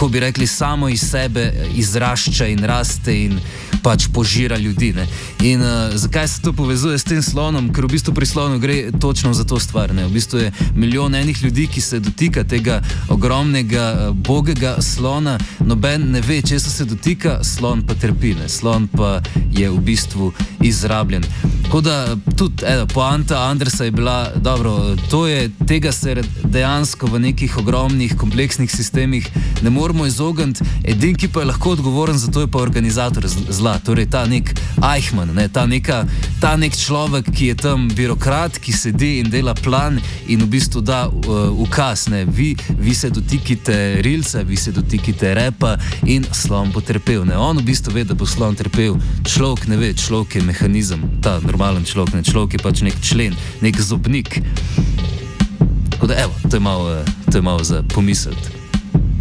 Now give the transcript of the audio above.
tako bi rekli, samo iz sebe izrašča in raste in pač požira ljudi. Ne? In zakaj se to povezuje s tem slonom? Ker v bistvu pri slonu gre točno za to stvar. Ne? V bistvu je milijon enih ljudi, ki se dotika tega ogromnega bogega slona, noben ne ve, česa se dotika, slon pa trpi, ne? Slon pa je v bistvu izrabljen. Tako da tudi poanta Andersa je bila, dobro, tega se dejansko v nekih ogromnih, kompleksnih sistemih ne moremo izogniti. Edin, ki pa je lahko odgovoren za to, je pa organizator zla, torej ta nek Eichmann, ne? ta nek človek, ki je tam birokrat, ki sedi in dela plan in v bistvu da ukaz, ne? Vi se dotikite rilca, vi se dotikite repa in slon bo trpel. Ne? On v bistvu ve, da bo slon trpel. Človek ne ve, človek je mehanizem, ta normalen človek, ne? Človek je pač nek člen, nek zobnik. Tako da, evo, to je malo za pomisliti.